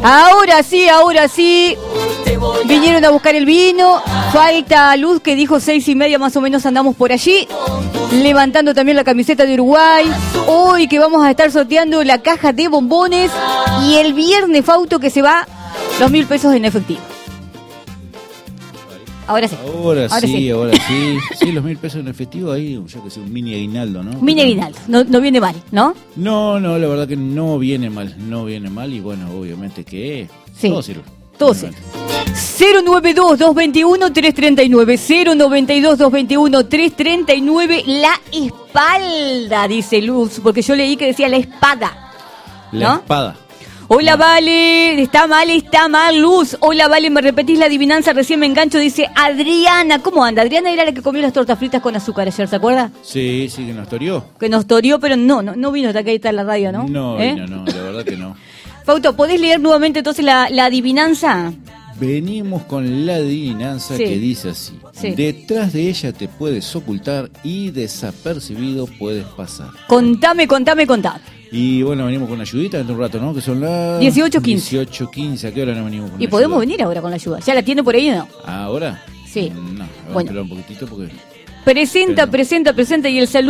Ahora sí. Vinieron a buscar el vino. Falta Luz, que dijo 6:30 más o menos andamos por allí. Levantando también la camiseta de Uruguay. Hoy que vamos a estar sorteando la caja de bombones. Y el viernes, Fausto, que se va los 1.000 pesos en efectivo. Ahora sí. Ahora sí. Sí, los 1.000 pesos en efectivo ahí, yo que sé, un mini aguinaldo, ¿no? Mini aguinaldo, no viene mal, ¿no? No, la verdad que no viene mal. Y bueno, obviamente que sí. Todo sirve. 092-221-339. 092-221-339. La espalda, dice Luz, porque yo leí que decía la espada. La espada. Hola, Vale, está mal, Luz. Hola, Vale, ¿me repetís la adivinanza? Recién me engancho, dice Adriana. ¿Cómo anda? Adriana era la que comió las tortas fritas con azúcar ayer, ¿se acuerda? Sí, que nos torió. Que nos torió, pero no vino hasta que ahí está en la radio, ¿no? No, la verdad que no. Fausto, ¿podés leer nuevamente entonces la adivinanza? Venimos con la adivinanza que dice así. Sí. Detrás de ella te puedes ocultar y desapercibido puedes pasar. Contame. Y bueno, venimos con la ayudita dentro de un rato, ¿no? Que son las 18:15. 18:15. ¿A qué hora nos venimos con y podemos venir ahora con la ayuda. ¿Ya la tiene por ahí o no? ¿Ahora? Sí. No, vamos a esperar un poquitito porque... Presenta y el saludo.